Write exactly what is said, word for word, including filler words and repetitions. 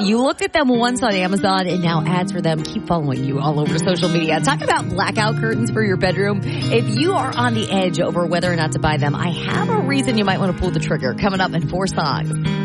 You looked at them once on Amazon, and now ads for them keep following you all over social media. Talk about blackout curtains for your bedroom. If you are on the edge over whether or not to buy them, I have a reason you might want to pull the trigger. Coming up in four songs.